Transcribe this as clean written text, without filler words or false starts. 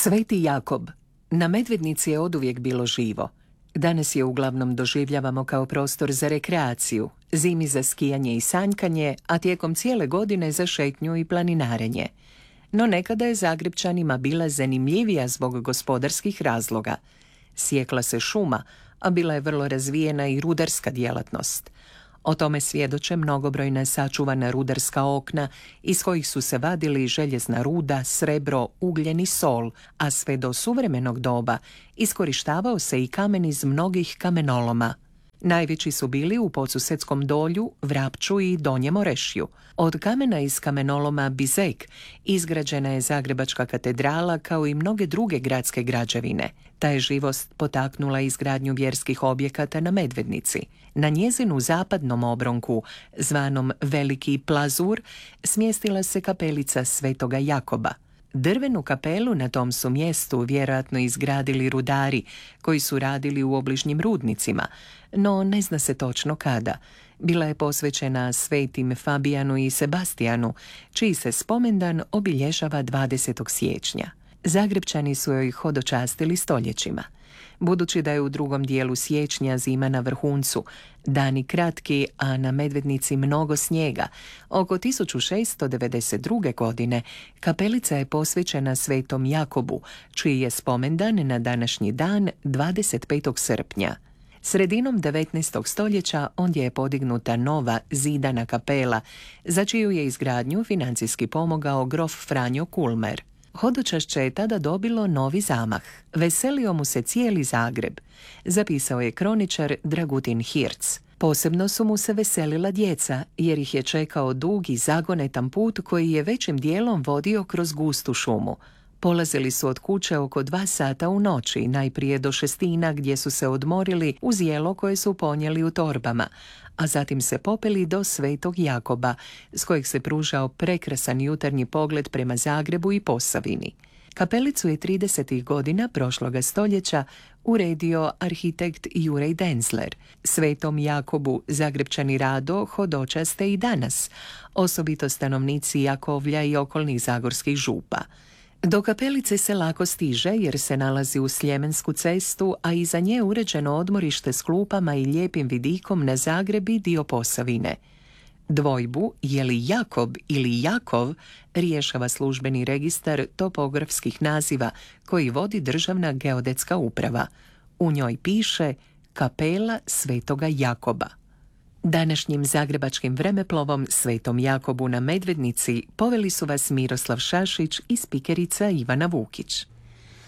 Sveti Jakob. Na Medvednici je oduvijek bilo živo. Danas je uglavnom doživljavamo kao prostor za rekreaciju, zimi za skijanje i sanjkanje, a tijekom cijele godine za šetnju i planinarenje. No nekada je Zagrepčanima bila zanimljivija zbog gospodarskih razloga. Sjekla se šuma, a bila je vrlo razvijena i rudarska djelatnost. O tome svjedoče mnogobrojna sačuvana rudarska okna iz kojih su se vadili željezna ruda, srebro, ugljen i sol, a sve do suvremenog doba iskorištavao se i kamen iz mnogih kamenoloma. Najveći su bili u Podsusetskom dolju, Vrapču i Donjem Orešju. Od kamena iz kamenoloma Bizek izgrađena je Zagrebačka katedrala kao i mnoge druge gradske građevine. Ta je živost potaknula izgradnju vjerskih objekata na Medvednici. Na njezinu zapadnom obronku, zvanom Veliki Plazur, smjestila se kapelica Svetoga Jakoba. Drvenu kapelu na tom su mjestu vjerojatno izgradili rudari koji su radili u obližnjim rudnicima, no ne zna se točno kada. Bila je posvećena svetim Fabijanu i Sebastijanu, čiji se spomendan obilježava 20. siječnja. Zagrepčani su joj hodočastili stoljećima. Budući da je u drugom dijelu siječnja zima na vrhuncu, dani kratki, a na Medvednici mnogo snijega, oko 1692. godine kapelica je posvećena Svetom Jakobu, čiji je spomendan na današnji dan 25. srpnja. Sredinom 19. stoljeća ondje je podignuta nova zidana kapela, za čiju je izgradnju financijski pomogao grof Franjo Kulmer. Hodočašće je tada dobilo novi zamah. Veselio mu se cijeli Zagreb, zapisao je kroničar Dragutin Hirc. Posebno su mu se veselila djeca, jer ih je čekao dug i zagonetan put koji je većim dijelom vodio kroz gustu šumu. Polazili su od kuće oko 2 sata u noći, najprije do Šestina gdje su se odmorili uz jelo koje su ponijeli u torbama, a zatim se popeli do Svetog Jakoba, s kojeg se pružao prekrasan jutarnji pogled prema Zagrebu i Posavini. Kapelicu je 30. godina prošloga stoljeća uredio arhitekt Jurej Denzler. Svetom Jakobu Zagrepčani rado hodočaste i danas, osobito stanovnici Jakovlja i okolnih zagorskih župa. Do kapelice se lako stiže jer se nalazi uz Sljemensku cestu, a iza nje uređeno odmorište s klupama i lijepim vidikom na Zagreb i dio Posavine. Dvojbu, je li Jakob ili Jakov, rješava službeni registar topografskih naziva koji vodi Državna geodetska uprava. U njoj piše Kapela Svetoga Jakoba. Današnjim zagrebačkim vremeplovom Svetom Jakobu na Medvednici poveli su vas Miroslav Šašić i spikerica Ivana Vukić.